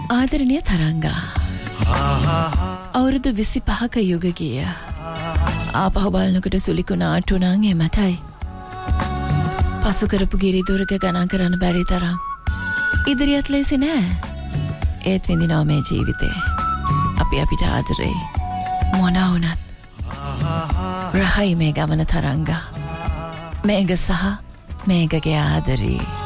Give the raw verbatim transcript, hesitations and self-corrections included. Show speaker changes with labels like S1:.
S1: ආදරණීය තරංගා අවුරුදු විසිපහක යුගගිය ආපහු බලනකොට සුලිකුණ ආටුණන් එමටයි පසු කරපු ගිරිදුරක ගණන් කරන්න බැරි තරම් ඉදිරියත් ලේසි නෑ ඒත් විඳිනවා මේ ජීවිතේ අපි අපිට ආදරේ මොනා වුණත් රහයි මේ ගමන තරංගා මේග සහ මේගගේ ආදරේ